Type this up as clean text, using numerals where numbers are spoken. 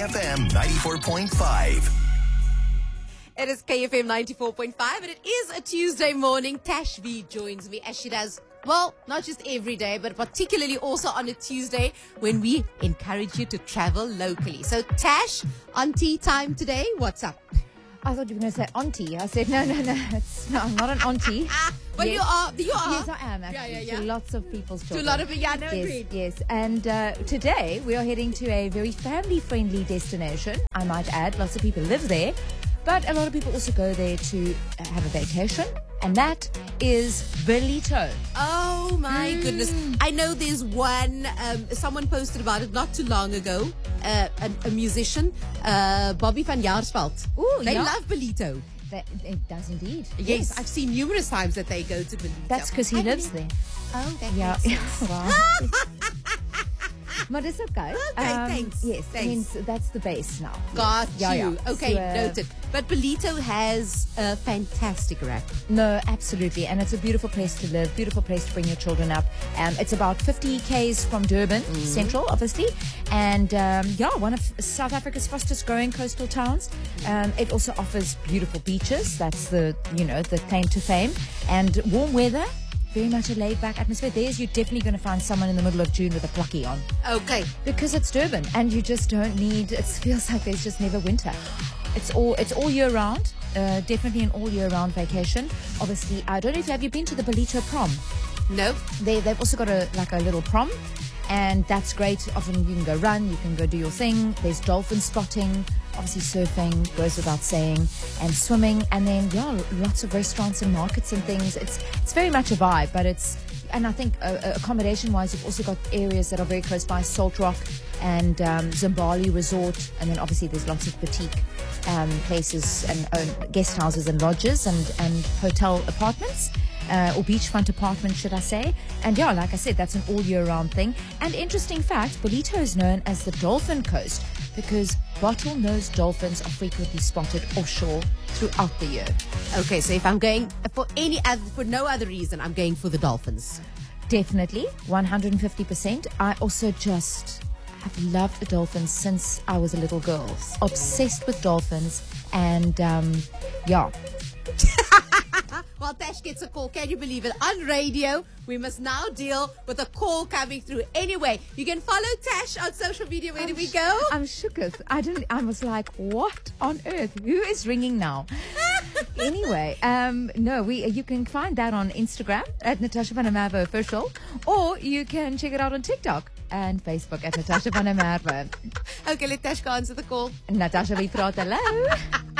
KFM 94.5. It is KFM 94.5 and it is a Tuesday morning. Tash V joins me as she does, well, not just every day, but particularly also on a Tuesday when we encourage you to travel locally. So Tash, auntie time today, what's up? I thought you were going to say auntie. I said, no, I'm not an auntie. Well, yes. you are. Yes, I am actually. Yeah. To lots of people's children. To a lot of people, yeah, no, yes, agreed. yes. And today we are heading to a very family-friendly destination. I might add, lots of people live there. But a lot of people also go there to have a vacation. And that is Ballito. Oh my goodness. I know there's one, someone posted about it not too long ago, a musician, Bobby van Jaarsveld. Ooh, they yeah. love Ballito. It does indeed. Yes, I've seen numerous times that they go to Ballito. That's because he lives there. Oh, that Yeah. makes sense. Wow. But it's okay. Okay, thanks. Yes, Thanks. I mean, that's the base now. Got Yeah, you. yeah. Okay, So, noted. But Ballito has a fantastic rap. No, absolutely. And it's a beautiful place to live, beautiful place to bring your children up. It's about 50 Ks from Durban, central, obviously. And one of South Africa's fastest growing coastal towns. It also offers beautiful beaches. That's the claim to fame. And warm weather. Very much a laid-back atmosphere. You're definitely going to find someone in the middle of June with a plucky on. Okay. Because it's Durban, and you just don't need. It feels like there's just never winter. It's all year round. Definitely an all year round vacation. Obviously, I don't know if have you been to the Ballito prom? No. They've also got a little prom, and that's great. Often you can go run, you can go do your thing. There's dolphin spotting, obviously surfing goes without saying, and swimming, and then lots of restaurants and markets and things. It's very much a vibe, but and I think accommodation wise, you've also got areas that are very close by, Salt Rock and Zimbali Resort, and then obviously there's lots of boutique places and guest houses and lodges and hotel apartments. Or beachfront apartment, should I say. And yeah, like I said, that's an all-year-round thing. And interesting fact, Ballito is known as the Dolphin Coast because bottlenose dolphins are frequently spotted offshore throughout the year. Okay, so if I'm going for no other reason, I'm going for the dolphins. Definitely, 150%. I also have loved the dolphins since I was a little girl. Obsessed with dolphins. And Well, Tash gets a call. Can you believe it? On radio, we must now deal with a call coming through. Anyway, you can follow Tash on social media. Where do we go? I'm shooketh. I was like, what on earth? Who is ringing now? Anyway, you can find that on Instagram at Natasha van der Merwe official, or you can check it out on TikTok and Facebook at Natasha van der Merwe. Okay, let Tash go answer the call. Natasha, we praat hallo.